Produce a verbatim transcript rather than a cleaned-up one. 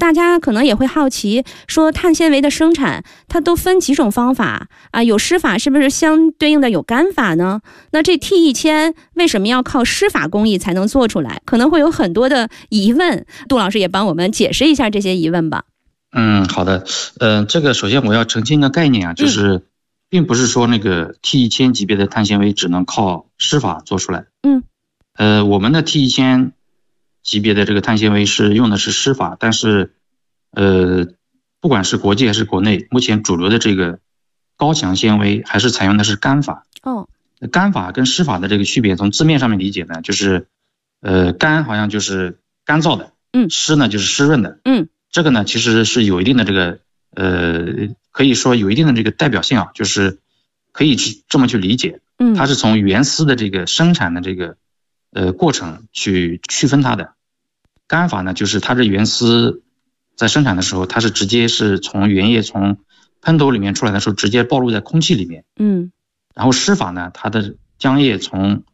大家可能也会好奇，说碳纤维的生产它都分几种方法啊？有湿法，是不是相对应的有干法呢？那这 T 一千为什么要靠湿法工艺才能做出来？可能会有很多的疑问，杜老师也帮我们解释一下这些疑问吧。 嗯，好的。呃，这个首先我要澄清一个概念啊，就是、嗯、并不是说那个 T 一千级别的碳纤维只能靠湿法做出来。 嗯， 呃，我们的 T 一千级别的这个碳纤维是用的是湿法，但是呃，不管是国际还是国内，目前主流的这个高强纤维还是采用的是干法。 哦， 干法跟湿法的这个区别，从字面上面理解呢，就是呃，干好像就是干燥的， 嗯， 湿呢就是湿润的， 嗯。 这个呢，其实是有一定的这个，呃，可以说有一定的这个代表性啊，就是可以去这么去理解， 嗯， 它是从原丝的这个生产的这个，呃，过程去区分它的。干法呢，就是它这原丝在生产的时候，它是直接是从原液从喷头里面出来的时候，直接暴露在空气里面， 嗯， 然后湿法呢，它的浆液从